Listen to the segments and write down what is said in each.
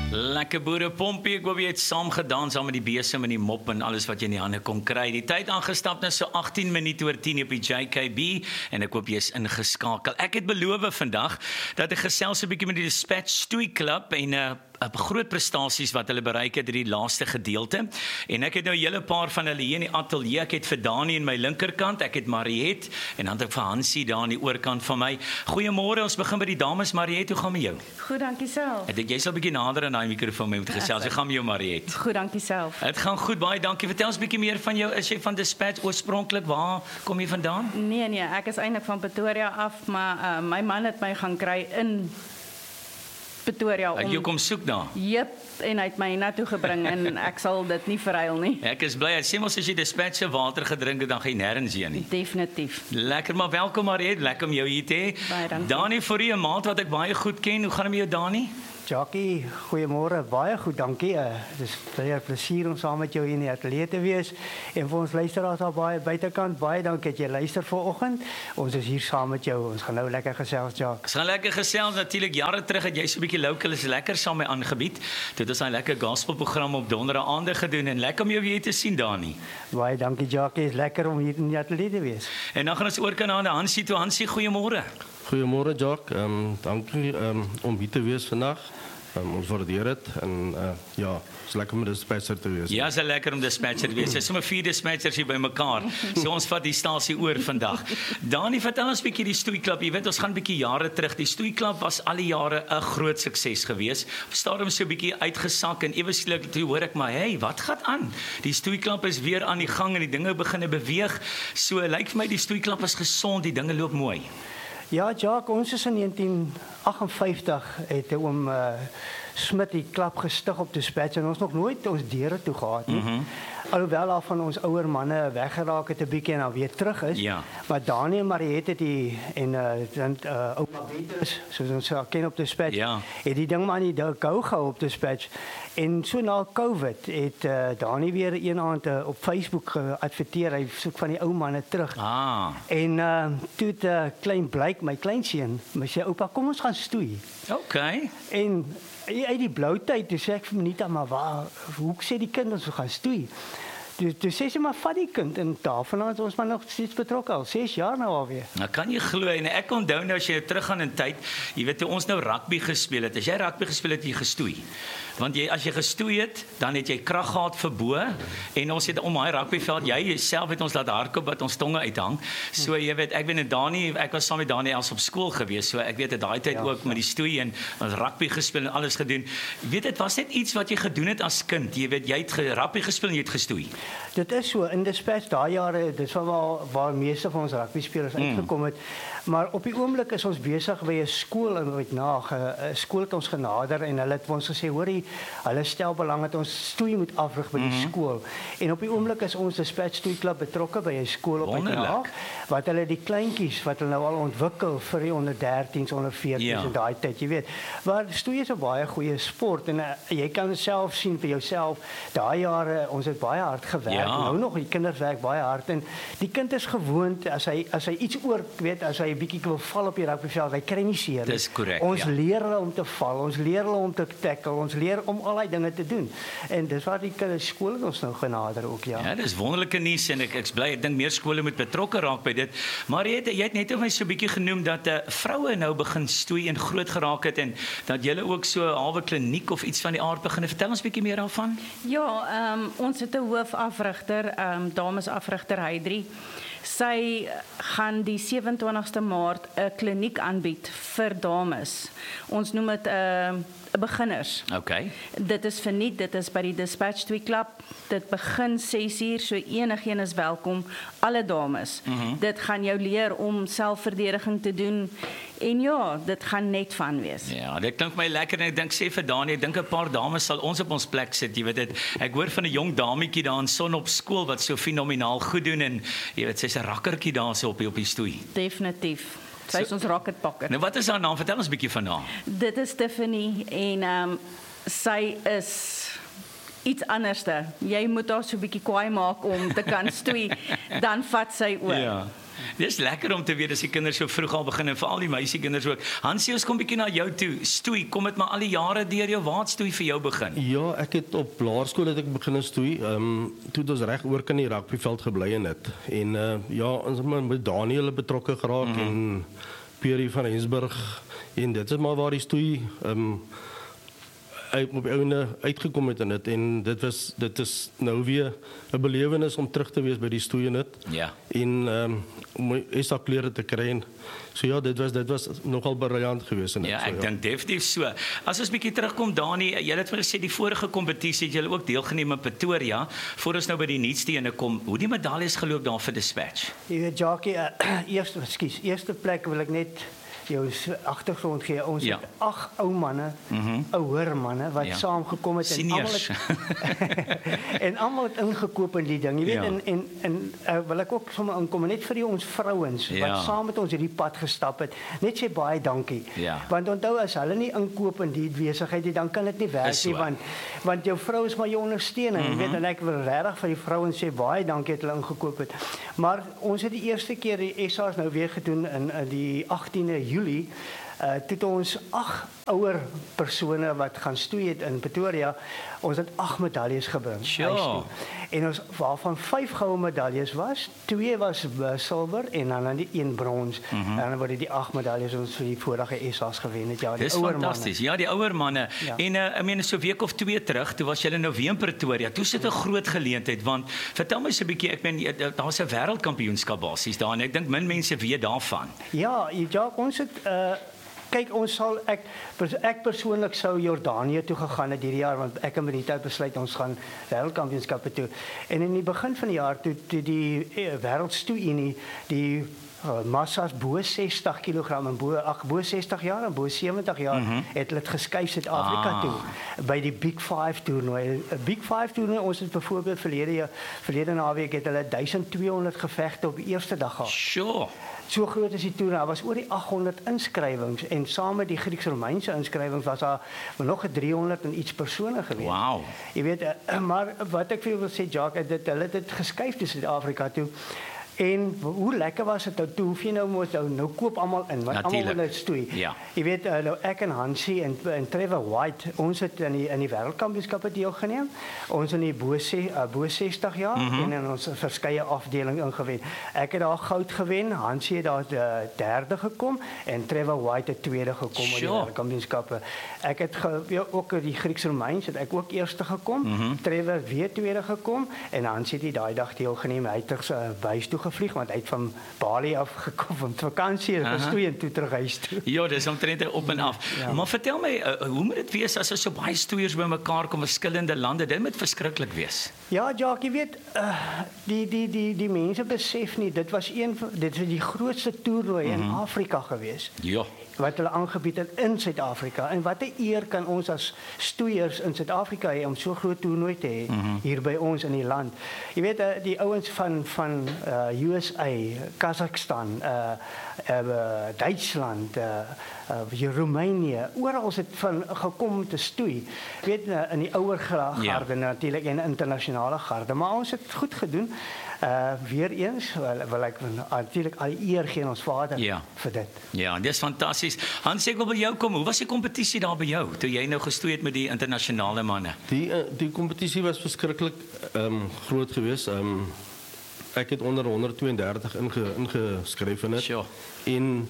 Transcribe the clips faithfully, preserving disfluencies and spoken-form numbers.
Lekker boerepompie, ek hoop jy het saam gedans saam met die besem en die mop en alles wat jy in die hande kon kry. Die tyd aangestap nou so agttien minute oor tien op die J K B en ek hoop jy is ingeskakel. Ek het beloof vandag dat ek gesels 'n bietjie met die Dispatch Stoei Klub en 'n uh, groot prestasies wat hulle bereik het in die laaste gedeelte. En ek het nou 'n hele paar van hulle hier in die ateljee. Ek het vir Dani in my linkerkant, ek het Mariet en dan het ek vir Hansie daar aan die oorkant van my. Goeiemôre, ons begin by die dames. Mariet, hoe gaan met jou? Goed, dankie self. Ek dink jy sal 'n bietjie nader aan daai mikrofoon met gesels. Hoe gaan met jou, Mariet? Goed, dankie self. Dit gaan goed, baie dankie. Vertel ons 'n bietjie meer van jou. Is jy van Dispatch oorspronklik? Waar kom jy vandaan? Nee, nee, ek is eintlik van Pretoria af, maar uh, my man het my gaan kry in Pretoria om... Ek jy kom soek daar? Jep, en hy het my na toe gebring en ek sal dit nie verruil nie. Ek is bly. Sê mos as jy Dispatch se water gedrink het, dan gaan jy nêrens heen nie. Definitief. Lekker, maar welkom Mariet. Lekker om jou hier te hê. Baie dankie. Dani, vir u 'n maand wat ek baie goed ken. Hoe gaan dit met jou, Dani? Jackie, goeiemôre. Baie goed, dankie. Dit is baie plesier om saam met jou hier in die ateljee te wees. En vir ons luisteraars daar baie buitekant, baie dankie dat jy luister vanoggend. Ons is hier saam met jou. Ons gaan nou lekker gesels, Jack. Ons gaan lekker gesels. Natuurlik jare terug het jy so 'n bietjie local is lekker saam met my aangebied. Dit is 'n lekker gospelprogram op donderdag aande gedoen en lekker om jou weer te sien, Dani. Baie dankie, Jackie. Is lekker om hier in die ateljee te wees. En dan gaan ons oor kan na Hansie toe. Hansie, goeiemôre. Goeiemôre Jacques, um, dankie um, om hier te wees vandag. Um, ons waardeer dit en uh, ja, is lekker om Dispatcher te wees. Ja, is lekker om Dispatcher te wees. Sy is sommer vier Dispatchers hier bymekaar. So ons vat die stasie oor vandag. Dani, vertel ons 'n bietjie die Stoei Klub. Jy weet ons gaan 'n bietjie jare terug. Die Stoei Klub was al die jare 'n groot sukses gewees. Op stadium so 'n bietjie uitgesak en ewe skielik toe hoor ek maar, hey, wat gaan aan? Die Stoei Klub is weer aan die gang en die dinge begine beweeg. So lyk like vir my die Stoei Klub is gesond, die dinge loop mooi. Ja, Jacques, ons is in negentien agt vyftig het oom uh, Smit die klub gestig op Dispatch en ons nog nooit ons deure toe gehad nie. Mm-hmm. Alhoewel al van ons ouer manne weggeraak het 'n bietjie en dan weer terug is. Ja. Maar Dani en Mariet het die en uh, dan uh, ouma Winters, soos ons haar ken op Dispatch, ja. Het die ding maar nie gou gehou op Dispatch. En so na COVID het uh, Dani weer een aand uh, op Facebook geadverteer, hy soek van die ou manne terug. Ah. En uh, toe het uh, klein Blyk, my kleinseun, my sê oupa, kom ons gaan stoei. Okay. En uit die blou tyd, toe sê ek vir Minita, maar waar, hoe sê die kind ons gaan stoei? Toe, toe sê sy maar, vat die kind, en daarvan is ons maar nog steeds betrokke, al ses jaar nou alweer. Nou kan jy glo, en ek onthou nou, as jy teruggaan in tyd, jy weet, toe ons nou rugby gespeel het, as jy rugby gespeel het, jy gestoei. Want jy, as jy gestoei het, dan het jy krag gehad vir bo, en ons het om daai rugbyveld, jy self het ons laat hardloop, wat ons tonge uithang, so jy weet, ek weet en Dani, ek was saam met Dani als op skool gewees, so ek weet het daai tyd ja, ook met die stoei en ons rugby gespeel en alles gedoen. Jy weet, dit was net iets wat jy gedoen het as kind, jy weet, jy het rugby gespeel en jy het gestoei. Dit is so, in Dispatch daai jare, dit was waar, waar meeste van ons rugby spelers mm. uitgekom het, maar op die oomblik is ons besig by 'n skool en ooit na 'n skool het ons genader en hulle het ons gesê, hoorie, hulle stel belang dat ons stoei moet afrig by die mm-hmm. skool. En op die oomblik is ons Dispatch Stoei Klub betrokke by 'n skool op Uitna, wat hulle die kleintjies wat hulle nou al ontwikkel vir die onder dertiens, onder veertiens ja. En daai tyd, jy weet. Maar stoei is 'n baie goeie sport en uh, jy kan dit self sien vir jouself. Daai jare ons het baie hard gewerk. Ja. Nou nog die kinders werk baie hard en die kind is gewoond as hy as hy iets oor weet, as hy 'n bietjie wil val op die rugbyveld, hy kry nie seer nie. Dis korrek. Ons ja. leer hulle om te val, ons leer hulle om te tackle, ons leer om al die dinge te doen. En dis waar die kinders skool het ons nou genader ook ja. Ja, dis wonderlike nuus en ek ek's bly ek dink meer skole moet betrokke raak by dit. Maar jy het jy het net of my so 'n bietjie genoem dat uh, vroue nou begin stoei en groot geraak het en dat julle ook so 'n halwe kliniek of iets van die aard begin. Vertel ons 'n bietjie meer daarvan. Ja, um, ons het 'n hoofafrigter, um, damesafrigter Heidri. Sy gaan die sewentwintigste Maart 'n kliniek aanbied vir dames. Ons noem dit 'n uh, beginners. Okay. Dit is verniet, dit is by die Dispatch Stoei Klub. Dit begin ses uur, so enigeen is welkom, alle dames. Mm-hmm. Dit gaan jou leer om selfverdediging te doen. En ja, dit gaan net van wees. Ja, dit klink my lekker en ek dink sê vir Dani, ek dink 'n paar dames sal ons op ons plek sit, jy weet dit. Ek hoor van 'n jong dametjie daar in Son op skool wat so fenomenaal goed doen en jy weet sy's 'n rakkertjie daar so op die op die stoei. Definitief. Sy is so, ons rocketpakker. Nou wat is haar naam? Vertel ons 'n bietjie van haar. Dit is Tiffany en ehm um, sy is iets anderste. Jy moet haar so 'n bietjie kwaai maak om te kan stoei, dan vat sy oor. Ja. Dis lekker om te weet as die kinders so vroeg al begin en veral die meisiekinders ook. Hansie, ons kom bietjie na jou toe. Stoei, kom dit maar al die jare deur jou. Waar het stoei vir jou begin? Ja, ek het op laerskool het ek begin stoei. Ehm um, toe het ons reg oor kan die rugbyveld gebly in dit. En uh, ja, ons het met Daniel betrokke geraak mm-hmm. en Pierre van Rensburg en dit is maar waar die stoei ehm um, uit op ouene uitgekom het in dit en dit was dit is nou weer 'n belewenis om terug te wees by die stoei in dit. Ja. En ehm um, om Esa klere te kry en so ja, dit was dit was nogal briljant geweest in dit. Ja, so, ek ja. dink definitief so. As ons bietjie terugkom Dani, jy het vir gesê die vorige kompetisie het julle ook deelgeneem in Pretoria. Voor ons nou by die nuutste ene kom, hoe die medaljes geloop daar vir Dispatch? Jy weet Jackie, uh, eerste, ekskuus, eerste plek wil ek net jou agtergrond gee. Ons ja. het ag ou manne, mm-hmm. ouer manne wat ja. saamgekom het en almal het en almal het ingekoop in die ding. Jy weet ja. en en en uh, wil ek ook sommer inkom net vir die ons vrouens ja. wat saam met ons hierdie pad gestap het. Net sê baie dankie. Ja. Want onthou as hulle nie inkoop in die besigheid, dan kan dit nie werk nie want want jou vrou is maar jou ondersteuning. Mm-hmm. Jy weet en ek wil regtig vir die vrouens sê baie dankie dat hulle ingekoop het. Maar ons het die eerste keer die S A's nou weer gedoen in, in die agtiende Julie. Uh, toe het ons ag ouer persone wat gaan stoei het in Pretoria, ons het ag medaljes gebring. Sure. En ons waarvan vyf goue medaljes was, twee was silwer en dan dan die een brons. Mm-hmm. En dan word die ag medaljes ons vir die vorige S A's gewen het. Ja, die ouer manne. Dis fantasties. Ja, die ouer manne. Ja. En uh, ek meen so 'n week of twee terug, toe was julle nou weer in Pretoria. Toe sit 'n groot geleentheid want vertel my so 'n bietjie, ek meen daar's 'n wêreldkampioenskap basies daar en ek dink min mense weet daarvan. Ja, ja, ons het uh, kyk, ons sal ek ek persoonlik sou Jordanië toe gegaan het hierdie jaar want ek en Benita het besluit ons gaan wêreldkampioenskappe toe. En in die begin van die jaar toe, toe die eh, wêreldstoe-unie die uh, massa's bo sestig kilogram en bo ag bo sestig jaar en bo sewentig jaar mm-hmm. het hulle dit geskuif Suid-Afrika ah. toe by die Big Five toernooi. Big Five toernooi ons het byvoorbeeld verlede verlede naweek het hulle duisend tweehonderd gevegte op die eerste dag gehad. Sure. So groot is die toernooi, daar was oor die aghonderd inskrywings en saam met die Grieks-Romeinse inskrywings was daar nog driehonderd en iets persone gewees. Wow. Jy weet, maar wat ek vir jou wil sê, Jacques, dit hulle het dit geskuif te Suid-Afrika toe. En hoe lekker was dit nou toe, hoef jy nou moet nou, nou koop almal in, want almal wil nou stoei. Ja. Jy weet, nou ek en Hansie en, en Trevor White, ons het in die in die wêreldkampioenskappe deelgeneem. Ons in die bo uh, bo sestig jaar mm-hmm. en in ons verskeie afdeling ingewen. Ek het daar goud gewen, Hansie het daar uh, derde gekom en Trevor White het tweede gekom in sure. die wêreldkampioenskappe. Ek het ge, ja, ook die Grieks-Romeins het ek ook eerste gekom. Mm-hmm. Trevor weer tweede gekom en Hansie het die daai dag deelgeneem. Hy het terug uh, bys toe gevlieg want hy het van Bali af gekom om vakansie gestoei en toe terug huis toe. Ja, dis omtrent op en af. Ja. Maar vertel my, uh, hoe moet dit wees as er so baie stoeiers bymekaar kom, verskillende lande? Dit moet verskriklik wees. Ja, Jacques, jy weet, uh, die die die die mense besef nie, dit was een dit is die grootste toernooi mm-hmm. in Afrika gewees. Ja. Wat hulle aangebied het in Suid-Afrika en wat 'n eer kan ons as stoeiers in Suid-Afrika hê om so groot toernooi te hê mm-hmm. hier by ons in die land. Jy weet uh, die ouens van van uh, U S A, Kazakhstan, uh, uh, Duitsland, uh, uh, Roemenië, oral het van gekom om te stoei. Jy weet uh, in die ouer garde ja. natuurlik en internasionale garde, maar ons het goed gedoen. Uh, weer eens wil, wil ek natuurlik al eer gee aan ons Vader ja. vir dit. Ja, dis fantasties. Hans, ek wil by jou kom. Hoe was die kompetisie daar by jou toe jy nou gestoei het met die internasionale manne? Die uh, die kompetisie was verskriklik um, groot geweest. Um, ek het onder honderdtweeëndertig inge, ingeskryf in dit. Sure. En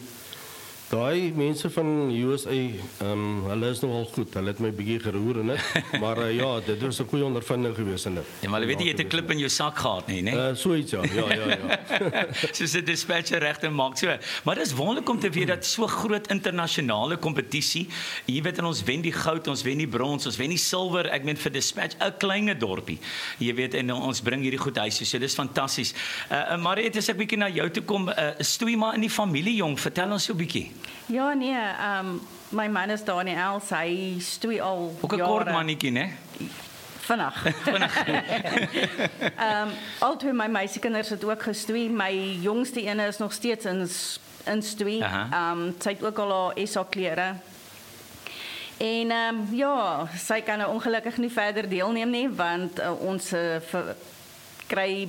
daai mense van U S A, um, hulle is nogal goed. Hulle het my bietjie geroer in dit. Maar uh, ja, dit was 'n goeie ondervinding geweest in dit. Ja, maar jy weet jy het 'n klip in jou sak gehad nie, né? Uh, so iets ja. Ja, ja, ja. Soos 'n dispatcher regte maak so. Maar dis wonderlik om te weet dat so groot internasionale kompetisie, jy weet en ons wen die goud, ons wen die brons, ons wen die silwer. Ek meen vir Dispatch 'n klein dorpie. Jy weet en ons bring hierdie goed huis. So dis fantasties. Uh, maar het as ek bietjie na jou toe kom, uh, stoei maar in die familie jong. Vertel ons so 'n bietjie. Ja, nee, um, my man is Daniel, hy stoei al ook 'n kort mannetjie, né? Vinnig. Vinnig. um, al twee my meisiekinders het ook gestoei. My jongste ene is nog steeds in in stoei. Um, sy het ook al haar S A klere. En um, ja, sy kan nou ongelukkig nie verder deelneem nie want uh, ons uh, ver, kry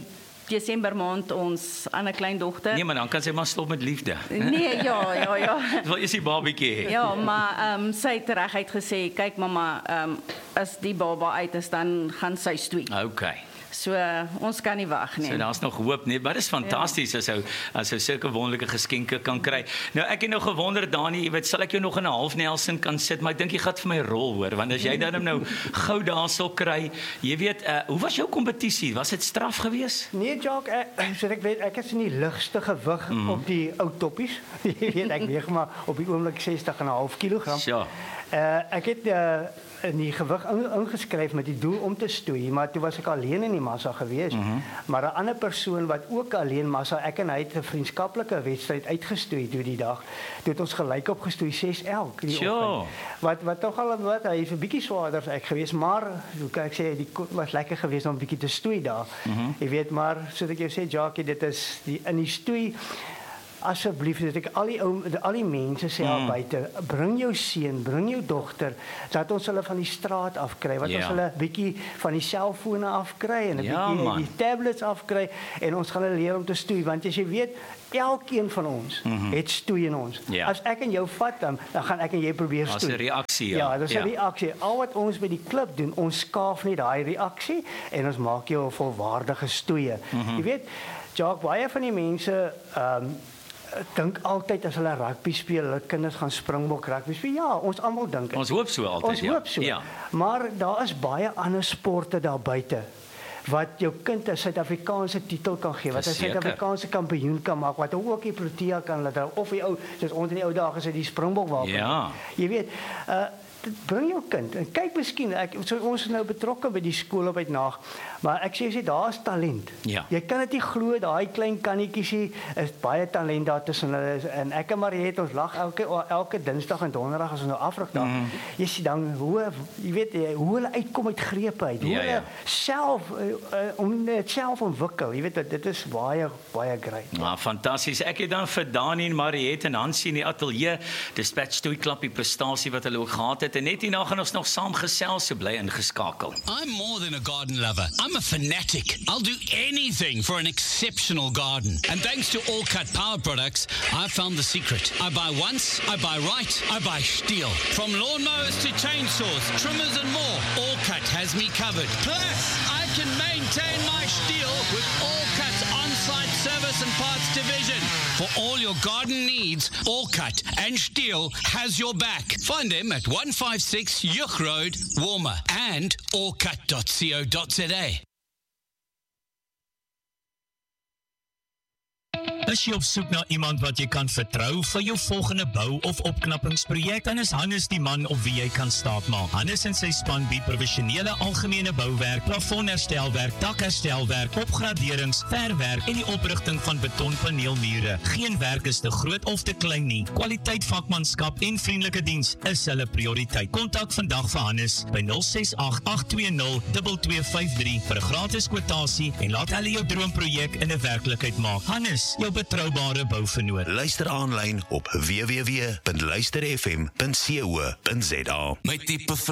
Desember maand ons ander kleindogter. Nee, maar dan kan sy maar stop met liefde. Nee, ja, ja, ja. Wil jy die babietjie hê? Ja, maar ehm um, sy het reguit gesê, kyk mamma, ehm um, as die baba uit is, dan gaan sy stoei. Okay. So uh, ons kan nie wag nie. So daar's nog hoop nie, maar dit is fantasties ja. as jy as jy sulke wonderlike geskenke kan kry. Nou ek het nou gewonder Dani, jy weet, sal ek jou nog in 'n half Nelson kan sit, maar ek dink jy gaan vir my rol hoor, want as jy dan nou gou daarsel kry, jy weet, uh, hoe was jou kompetisie? Was dit straf geweest? Nee, Jacques, ek, so ek weet ek is in die ligste gewig mm. op die ou toppies. Jy weet ek weeg maar op die oomblik sestig en 'n half kilogram. Ja. Uh, ek het uh, in die gewig ingeskryf met die doel om te stoei, maar toe was ek alleen in die massa gewees. Mm -hmm. Maar 'n ander persoon wat ook alleen massa, ek en hy het 'n vriendskaplike wedstryd uitgestoei toe die dag. Toe het ons gelyk op gestoei ses elk die sure. oggend. Wat wat tog al wat hy is 'n bietjie swaarder as ek gewees, maar hoe kan ek sê die was lekker geweest om 'n bietjie te stoei daar. Mm -hmm. Jy weet maar soos ek jou sê Jackie, dit is die in die stoei asseblief dat ek al die ou al die mense sê al mm. buite, bring jou seun, bring jou dogter, dat ons hulle van die straat afkry, wat yeah. ons hulle bietjie van die selfone afkry en 'n ja, bietjie man. die tablets afkry en ons gaan hulle leer om te stoei, want as jy weet elkeen van ons mm-hmm. het stoei in ons. Yeah. As ek en jou vat dan, dan gaan ek en jy probeer stoei. Dis 'n reaksie. Ja, ja dis 'n ja. reaksie. Al wat ons by die klub doen, ons skaaf net daai reaksie en ons maak jou 'n volwaardige stoeier. Mm-hmm. Jy weet, Jacques, baie van die mense ehm um, ek dink altyd as hulle rugby speel, hulle kinders gaan Springbok rugby speel. Ja, ons almal dink dit. Ons hoop so altyd, ons ja. hoop so. Ja. Maar daar is baie ander sporte daar buite wat jou kind 'n Suid-Afrikaanse titel kan gee, wat 'n Suid-Afrikaanse kampioen kan maak, wat ook die Protea kan laat of die ou soos ons in die ou dae gesê die Springbok wapen. Ja. Jy weet, uh bring jou kind en kyk miskien ek so ons is nou betrokke by die skool op uitnag, maar ek sê jy sê daar's talent. Ja. Jy kan dit nie glo daai klein kannetjies hier is baie talent daar tussen hulle en ek en Mariet ons lag elke elke Dinsdag en Donderdag as ons nou afrig daar. Mm. Jy sien dan hoe jy weet hoe hulle uitkom uit grepe uit. Hoe ja, ja. hulle self uh, uh, om dit self ontwikkel. Jy weet dit is baie baie great. Ja, fantasties. Ek het dan vir Dani en Mariet en Hansie in die ateljee dispatch stoeiklap die prestasie wat hulle ook gehad het. En net hierna gaan ons nog saam gesels, so bly ingeskakel. I'm more than a garden lover. I'm a fanatic. I'll do anything for an exceptional garden. And thanks to All Cut Power Products, I found the secret. I buy once, I buy right, I buy Stihl. From lawnmowers to chainsaws, trimmers and more, All Cut has me covered. Plus, I can maintain my Stihl with All Cut's on-site service and parts division. For all your garden needs, All Cut and Stihl has your back. Find them at one fifty-six Yuck Road, Warmer, and all cut dot co dot za. Is jy op soek na iemand wat jy kan vertrou vir jou volgende bou- of opknappingsprojek, dan is Hannes die man op wie jy kan staatmaak. Hannes en sy span bied professionele algemene bouwerk, plafonherstelwerk, dakherstelwerk, opgraderings, verwerk en die oprigting van betonpaneelmure. Geen werk is te groot of te klein nie. Kwaliteit, vakmanskap en vriendelike diens is hulle prioriteit. Kontak vandag vir Hannes by nul ses agt agt twee nul twee twee vyf drie vir 'n gratis kwotasie en laat hulle jou droomprojek in 'n werklikheid maak. Hannes, jou betroubare bouvernoot. Luister aanlyn op w w w punt luister f m punt co punt za. My tipe